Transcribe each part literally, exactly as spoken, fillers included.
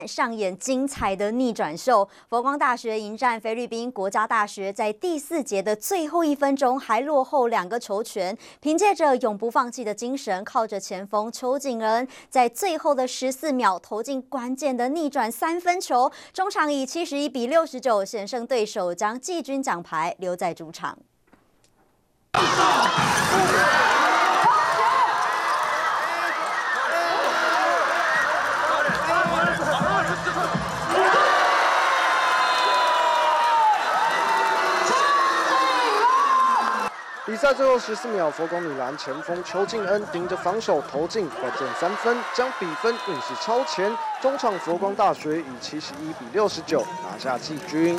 上演精彩的逆转秀，佛光大学迎战菲律宾国家大学，在第四节的最后一分钟还落后两个球权，凭借着永不放弃的精神，靠着前锋邱敬恩在最后的十四秒投进关键的逆转三分球，中场以七十一比六十九险胜对手，将季军奖牌留在主场。 比赛最后十四秒，佛光女篮前锋邱敬恩顶着防守投进关键三分，将比分运势超前。中场佛光大学以七十一比六十九拿下季军。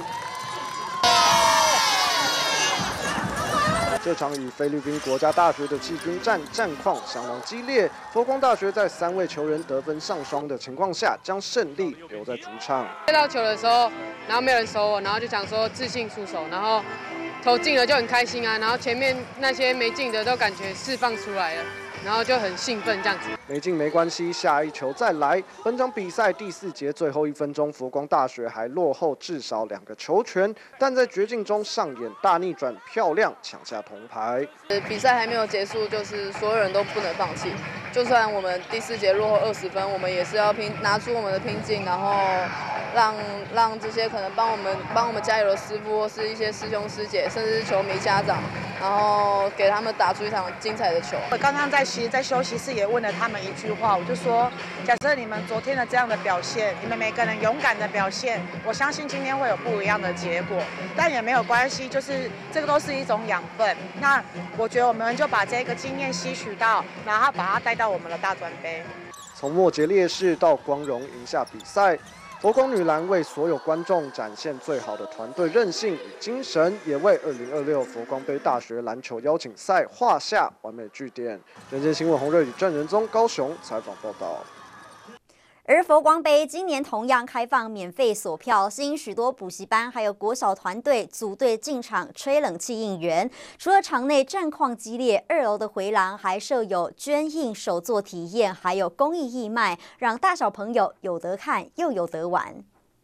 这场与菲律宾国家大学的季军战战况相当激烈，佛光大学在三位球员得分上双的情况下，将胜利留在主场。 接到球的时候，然后没有人守我，然后就想说自信出手，然后。 投进了就很开心啊，然后前面那些没进的都感觉释放出来了，然后就很兴奋这样子。 没进没关系，下一球再来。本场比赛第四节最后一分钟，佛光大学还落后至少两个球权，但在绝境中上演大逆转，漂亮抢下铜牌。 比赛还没有结束，就是所有人都不能放弃。就算我们第四节落后二十分，我们也是要拼，拿出我们的拼劲，然后。 让让这些可能帮我们帮我们加油的师傅，或是一些师兄师姐，甚至是球迷家长，然后给他们打出一场精彩的球。 我刚刚在其实，在休息室也问了他们一句话，我就说，假设你们昨天的这样的表现，你们每个人勇敢的表现，我相信今天会有不一样的结果。但也没有关系，就是这个都是一种养分。那我觉得我们就把这个经验吸取到，然后把它带到我们的大专杯。 从末节劣势到光荣赢下比赛。 佛光女篮为所有观众展现最好的团队韧性与精神，也为二零二六佛光杯大学篮球邀请赛画下完美句点。人间新闻洪瑞宇、郑仁宗高雄采访报道。 而佛光杯今年同样开放免费索票，吸引许多补习班还有国小团队组队进场吹冷气应援。除了场内战况激烈，二楼的回廊还设有捐印手作体验，还有公益义卖，让大小朋友有得看又有得玩。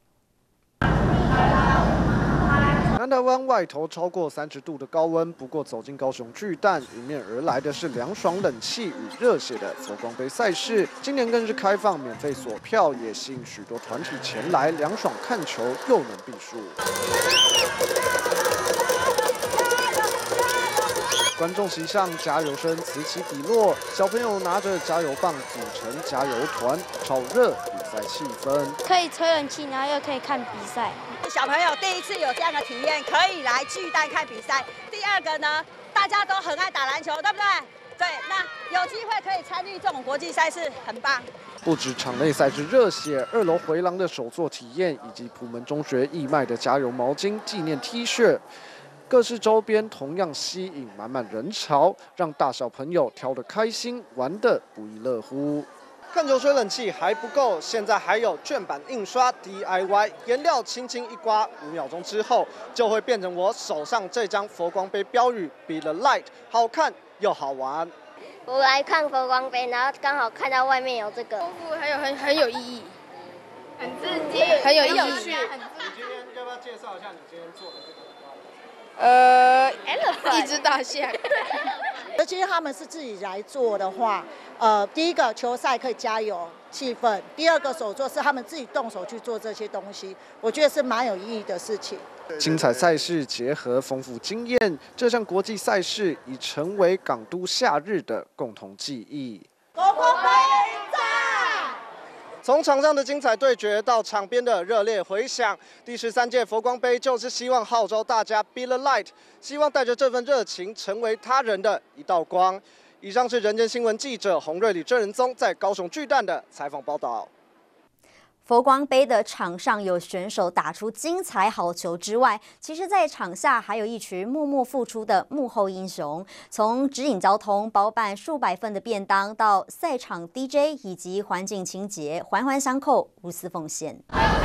南台湾外头超过三十度的高温，不过走进高雄巨蛋，迎面而来的是凉爽冷气与热血的佛光杯赛事。今年更是开放免费索票，也吸引许多团体前来凉爽看球，又能避暑。观众席上加油声此起彼落，小朋友拿着加油棒组成加油团，炒热比赛气氛。 可以吹冷气，然后又可以看比赛。 小朋友第一次有这样的体验，可以来巨蛋看比赛。第二个呢，大家都很爱打篮球，对不对？对，那有机会可以参与这种国际赛事，很棒。 不止场内赛事热血，二楼回廊的手作体验，以及普门中学义卖的加油毛巾、纪念 T 恤，各式周边同样吸引满满人潮，让大小朋友挑得开心，玩得不亦乐乎。 看球吹冷气还不够，现在还有卷板印刷 D I Y， 颜料轻轻一刮，五秒钟之后就会变成我手上这张佛光杯标语 "Be the light"， 好看又好玩。 我来看佛光杯，然后刚好看到外面有这个， 很有很很有意义， 很刺激， 很有意义。 很你今天要不要介绍一下你今天做的这个？ 呃，一只大象。 尤其是他们是自己来做的话，呃，第一个球赛可以加油气氛，第二个手作是他们自己动手去做这些东西，我觉得是蛮有意义的事情。 精彩赛事结合丰富经验，这项国际赛事已成为港都夏日的共同记忆。 佛光杯迎战。 从场上的精彩对决到场边的热烈回响，第十三届佛光杯就是希望号召大家 Be the light， 希望带着这份热情，成为他人的一道光。以上是人间新闻记者洪瑞礼、郑仁宗在高雄巨蛋的采访报道。 佛光杯的场上有选手打出精彩好球之外，其实在场下还有一群默默付出的幕后英雄，从指引交通、包办数百份的便当，到赛场 D J 以及环境清洁，环环相扣，无私奉献。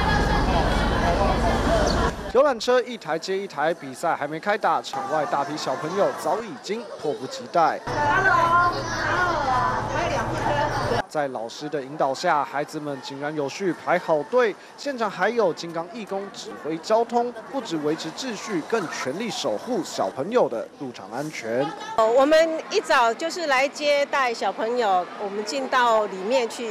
游览车一台接一台，比赛还没开打，场外大批小朋友早已经迫不及待。 在老师的引导下，孩子们井然有序排好队。现场还有金刚义工指挥交通，不止维持秩序，更全力守护小朋友的入场安全。 我们一早就是来接带小朋友，我们进到里面去